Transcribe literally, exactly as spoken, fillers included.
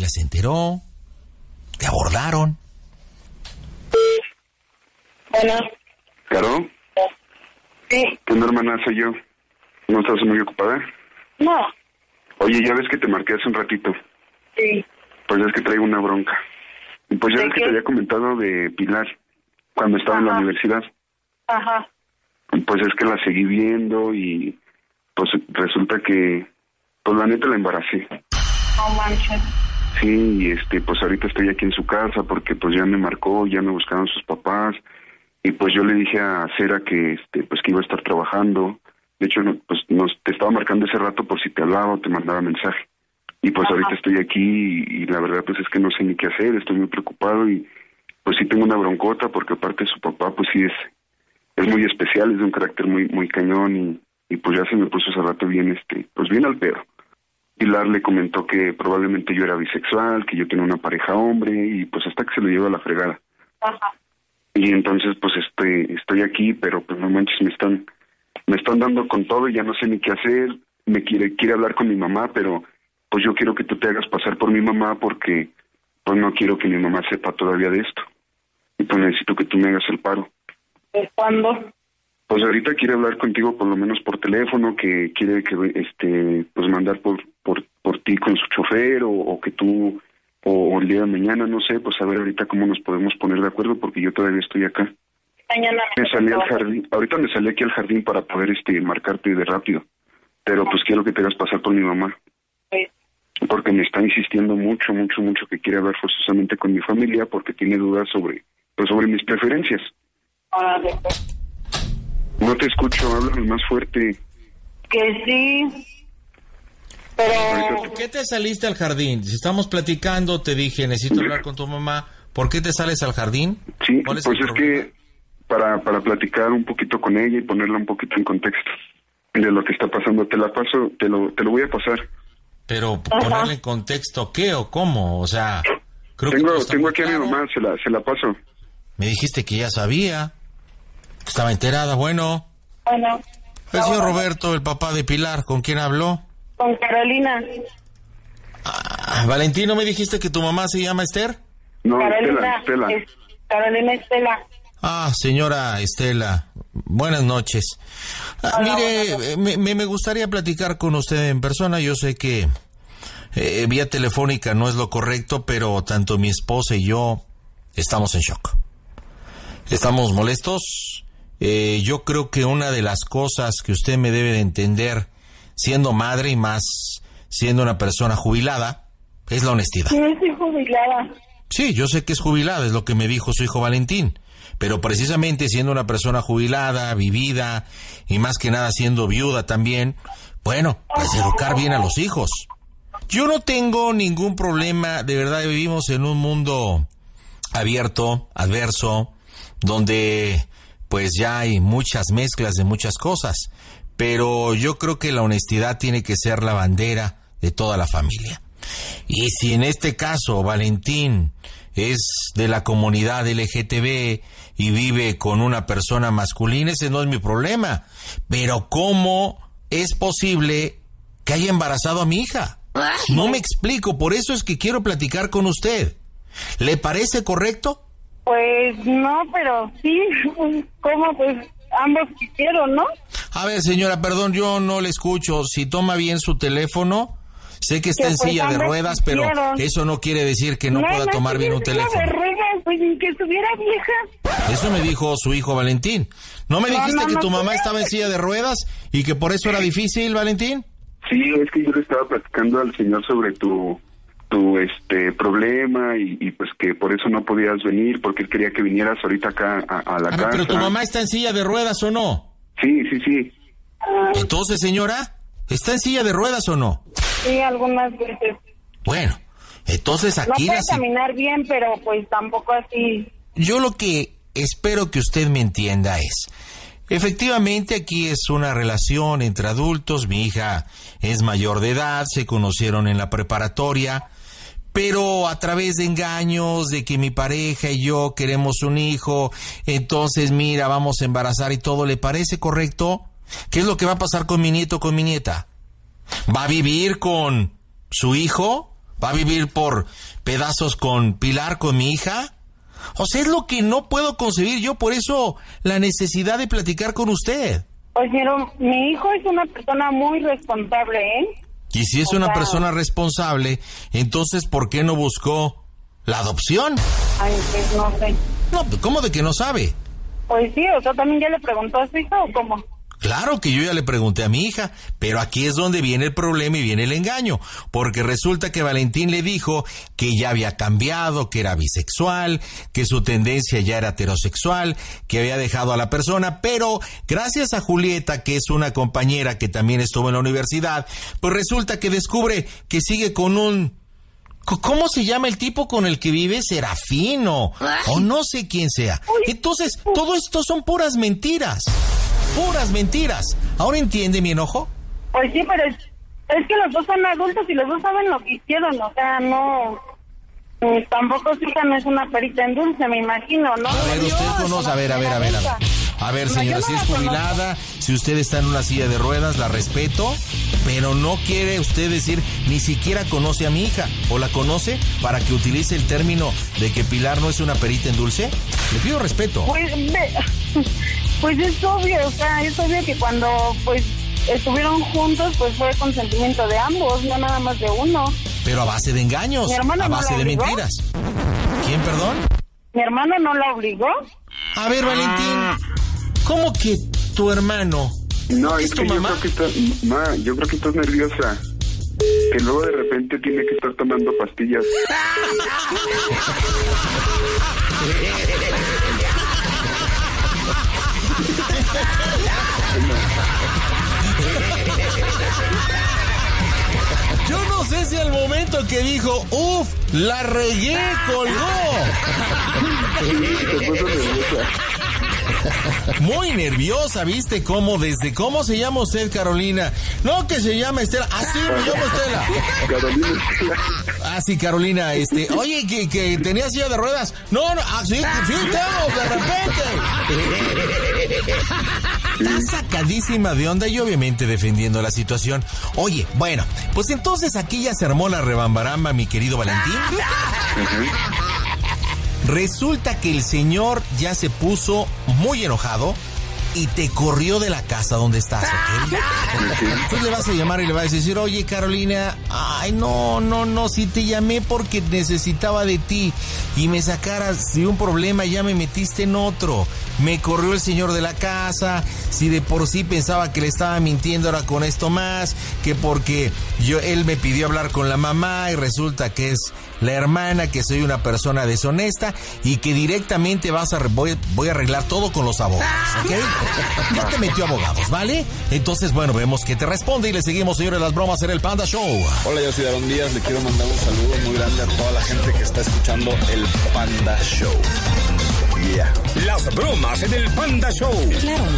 se enteró, te abordaron. Bueno. ¿Caro? Sí. ¿Tu hermana soy yo? ¿No estás muy ocupada? No. Oye, ya ves que te marqué hace un ratito. Sí. Pues es que traigo una bronca. Y pues ya ¿De ves qué? que te había comentado de Pilar, cuando estaba Ajá. en la universidad. Ajá. Pues es que la seguí viendo y pues resulta que, pues la neta la embaracé. No manches. Sí, y este, pues ahorita estoy aquí en su casa porque pues ya me marcó, ya me buscaron sus papás y pues yo le dije a Cera que este, pues que iba a estar trabajando. De hecho, no, pues nos te estaba marcando ese rato por si te hablaba o te mandaba mensaje. Y pues Ajá. ahorita estoy aquí y, y la verdad pues es que no sé ni qué hacer, estoy muy preocupado y pues sí tengo una broncota porque aparte su papá pues sí es es muy especial, es de un carácter muy muy cañón y, y pues ya se me puso ese rato bien este, pues bien al pedo. Pilar le comentó que probablemente yo era bisexual, que yo tenía una pareja hombre y pues hasta que se lo lleva a la fregada. Ajá. Y entonces pues estoy estoy aquí, pero pues no manches, me están me están dando con todo y ya no sé ni qué hacer. Me quiere quiere hablar con mi mamá, pero pues yo quiero que tú te hagas pasar por mi mamá porque pues no quiero que mi mamá sepa todavía de esto. Y pues necesito que tú me hagas el paro. ¿De cuándo? Pues ahorita quiere hablar contigo por lo menos por teléfono, que quiere que este pues mandar por por por ti con su chofer o, o que tú o, o el día de mañana, no sé, pues a ver ahorita cómo nos podemos poner de acuerdo porque yo todavía estoy acá. Mañana me, Me salí al jardín, ahorita me salí aquí al jardín para poder este marcarte de rápido, pero pues quiero que te hagas pasar por mi mamá. Sí. Porque me está insistiendo mucho, mucho, mucho que quiere hablar forzosamente con mi familia porque tiene dudas sobre pues sobre mis preferencias. Ahora después. No te escucho, háblame más fuerte. Que sí. Pero... ¿Por qué te saliste al jardín? Si estamos platicando, te dije, necesito hablar con tu mamá. ¿Por qué te sales al jardín? Sí, ¿Cuál es pues el es problema? que para, para platicar un poquito con ella y ponerla un poquito en contexto de lo que está pasando, te la paso, te lo, te lo voy a pasar. Pero Ajá. ponerle en contexto, ¿qué o cómo? O sea, creo que Tengo, todo está tengo muy aquí a mi claro. mamá, se la, se la paso. Me dijiste que ya sabía, que estaba enterada. Bueno, Bueno. el señor Roberto, el papá de Pilar, ¿con quién habló? Con Carolina. Ah, Valentino, ¿me dijiste que tu mamá se llama Esther? No, Carolina. Estela, Estela. Es- Carolina Estela. Ah, señora Estela, buenas noches. Ah, Hola, mire, buenas me, me- me gustaría platicar con usted en persona. Yo sé que eh, vía telefónica no es lo correcto, pero tanto mi esposa y yo estamos en shock. Estamos molestos. Eh, yo creo que una de las cosas que usted me debe de entender, siendo madre y más siendo una persona jubilada, es la honestidad. Sí, estoy jubilada. Sí, yo sé que es jubilada, es lo que me dijo su hijo Valentín. Pero precisamente siendo una persona jubilada, vivida, y más que nada siendo viuda también, bueno, pues educar bien a los hijos. Yo no tengo ningún problema, de verdad vivimos en un mundo abierto, adverso, donde pues ya hay muchas mezclas de muchas cosas. Pero yo creo que la honestidad tiene que ser la bandera de toda la familia. Y si en este caso Valentín es de la comunidad L G T B y vive con una persona masculina, ese no es mi problema. Pero ¿cómo es posible que haya embarazado a mi hija? No me explico, por eso es que quiero platicar con usted. ¿Le parece correcto? Pues no, pero sí. ¿Cómo? Pues ambos quisieron, ¿no? A ver, señora, perdón, yo no le escucho. Si toma bien su teléfono, sé que está Que en pues silla de ambos ruedas, pero quisieron. eso no quiere decir que no, pueda tomar bien un estuviera teléfono. de ruedas, pues ni que estuviera vieja. Eso me dijo su hijo Valentín. ¿No me No, dijiste no, que no, tu no. mamá estaba en silla de ruedas y que por eso era difícil, Valentín? Sí, es que yo le estaba platicando al señor sobre tu tu este problema y, y pues que por eso no podías venir porque él quería que vinieras ahorita acá a, a la A ver, casa. pero tu mamá está en silla de ruedas o no. Sí, sí, sí. Entonces, señora, ¿está en silla de ruedas o no? Sí, algunas veces. Bueno, entonces No aquí puede la... si- caminar bien, pero pues tampoco así. Yo lo que espero que usted me entienda es, efectivamente aquí es una relación entre adultos, mi hija es mayor de edad, se conocieron en la preparatoria, pero a través de engaños, de que mi pareja y yo queremos un hijo, entonces mira, vamos a embarazar y todo, ¿le parece correcto? ¿Qué es lo que va a pasar con mi nieto o con mi nieta? ¿Va a vivir con su hijo? ¿Va a vivir por pedazos con Pilar, con mi hija? O sea, es lo que no puedo concebir yo, por eso la necesidad de platicar con usted. Pues mira, mi hijo es una persona muy responsable, ¿eh? Y si es o una sea... persona responsable, entonces ¿por qué no buscó la adopción? Ay, pues no sé. No, ¿cómo de que no sabe? Pues sí, o sea, ¿también ya le preguntó a su hija o cómo? Claro que yo ya le pregunté a mi hija, pero aquí es donde viene el problema y viene el engaño, porque resulta que Valentín le dijo que ya había cambiado, que era bisexual, que su tendencia ya era heterosexual, que había dejado a la persona, pero gracias a Julieta, que es una compañera que también estuvo en la universidad, pues resulta que descubre que sigue con un... ¿Cómo se llama el tipo con el que vive? Serafín o, o no sé quién sea. Entonces, todo esto son puras mentiras. Puras mentiras. ¿Ahora entiende mi enojo? Pues sí, pero es, es que los dos son adultos y los dos saben lo que hicieron. O sea, no... Tampoco su hija no es una perita en dulce, me imagino, ¿no? A ver, usted conoce... A ver, a ver, a ver, a ver. A ver, señora, si es jubilada, si usted está en una silla de ruedas, la respeto, pero no quiere usted decir, ni siquiera conoce a mi hija, o la conoce para que utilice el término de que Pilar no es una perita en dulce. Le pido respeto. Pues, ve, pues es obvio, o sea, es obvio que cuando, pues, estuvieron juntos, pues fue consentimiento de ambos, no nada más de uno. Pero a base de engaños, a base de mentiras. ¿Quién, perdón? ¿Mi hermano no la obligó? A ver, Valentín, ¿cómo que tu hermano? No, ¿Es, es tu que mamá? yo creo que está, ma, yo creo que estás nerviosa. Que luego de repente tiene que estar tomando pastillas. Yo no sé si al momento que dijo, uff, la regué, colgó. Se puso nerviosa. Muy nerviosa, ¿viste cómo? Desde cómo se llama usted, Carolina. No, que se llama Estela. Ah, sí, me llamo Estela. Carolina Estela. Ah, sí, Carolina, este, oye, que, que tenía silla de ruedas. No, no, ah, sí, sí tengo, de repente. Está sacadísima de onda y obviamente defendiendo la situación. Oye, bueno, pues entonces aquí ya se armó la rebambaramba, mi querido Valentín. Uh-huh. Resulta que el señor ya se puso muy enojado y te corrió de la casa donde estás, ¿ok? Entonces le vas a llamar y le vas a decir, oye, Carolina, ay, no, no, no, si te llamé porque necesitaba de ti y me sacaras de un problema, ya me metiste en otro. Me corrió el señor de la casa, si de por sí pensaba que le estaba mintiendo ahora con esto más, que porque yo él me pidió hablar con la mamá y resulta que es la hermana, que soy una persona deshonesta y que directamente vas a voy, voy a arreglar todo con los abogados, ¿ok? Ya te metió abogados, ¿vale? Entonces, bueno, vemos que te responde y le seguimos, señores, las bromas en el Panda Show. Hola, yo soy Aaron Díaz, le quiero mandar un saludo muy grande a toda la gente que está escuchando el Panda Show. Yeah. Las bromas en el Panda Show. Claro,